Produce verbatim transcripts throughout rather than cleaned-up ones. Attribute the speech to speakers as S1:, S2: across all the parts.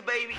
S1: baby.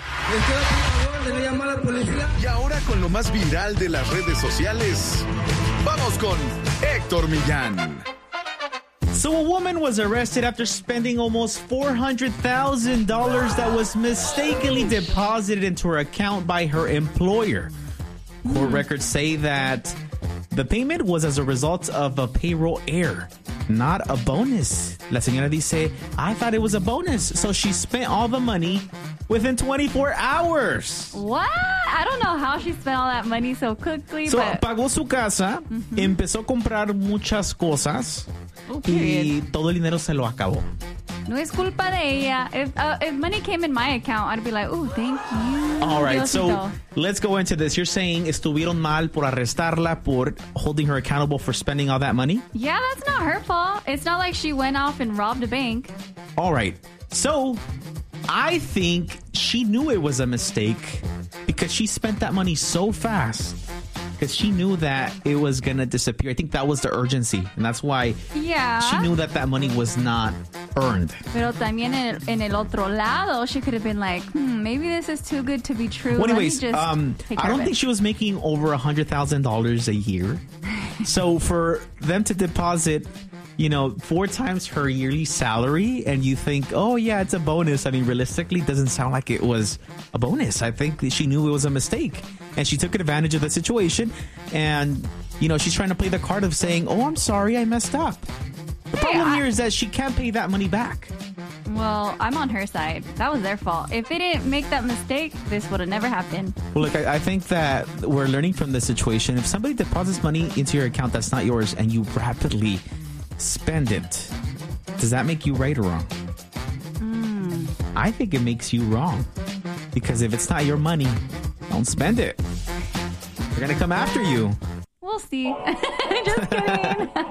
S2: Y ahora con lo más viral de las redes sociales, vamos con Héctor Millán.
S3: So a woman was arrested after spending almost four hundred thousand dollars that was mistakenly deposited into her account by her employer. Court records say that the payment was as a result of a payroll error, not a bonus. La señora dice, I thought it was a bonus, so she spent all the money within twenty-four hours.
S4: What? I don't know how she spent all that money so quickly.
S3: So,
S4: but...
S3: pagó su casa, mm-hmm. empezó a comprar muchas cosas
S4: oh,
S3: y todo el dinero se lo acabó.
S4: No es culpa de ella. If, uh, if money came in my account, I'd be like, oh, thank you.
S3: All right,
S4: Diosito.
S3: so let's go into this. You're saying estuvieron mal por arrestarla, por holding her accountable for spending all that money?
S4: Yeah, that's not her fault. It's not like she went off and robbed a bank.
S3: All right, so I think she knew it was a mistake because she spent that money so fast. Because she knew that it was going to disappear. I think that was the urgency. And that's why
S4: yeah.
S3: she knew that that money was not earned.
S4: Pero también en el, en el otro lado, she could have been like, hmm, maybe this is too good to be true.
S3: Well, anyways,
S4: just
S3: um,
S4: take
S3: I don't
S4: think
S3: it. she was making over one hundred thousand dollars a year. So for them to deposit, you know, four times her yearly salary and you think, oh, yeah, it's a bonus. I mean, realistically, it doesn't sound like it was a bonus. I think that she knew it was a mistake and she took advantage of the situation. And, you know, she's trying to play the card of saying, oh, I'm sorry, I messed up. The
S4: hey,
S3: problem
S4: I-
S3: here is that she can't pay that money back.
S4: Well, I'm on her side. That was their fault. If they didn't make that mistake, this would have never happened.
S3: Well, look, I, I think that we're learning from this situation. If somebody deposits money into your account that's not yours and you rapidly spend it, does that make you right or wrong?
S4: Mm.
S3: I think it makes you wrong. Because if it's not your money, don't spend it. They're going to come after you.
S4: We'll see. Just kidding.